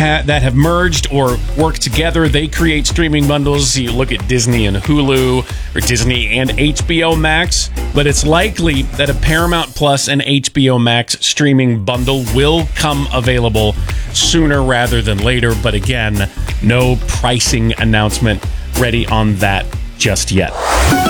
that have merged or work together. They create streaming bundles. You look at Disney and Hulu, or Disney and HBO Max, but it's likely that a Paramount Plus and HBO Max streaming bundle will come available sooner rather than later. But again, no pricing announcement ready on that just yet.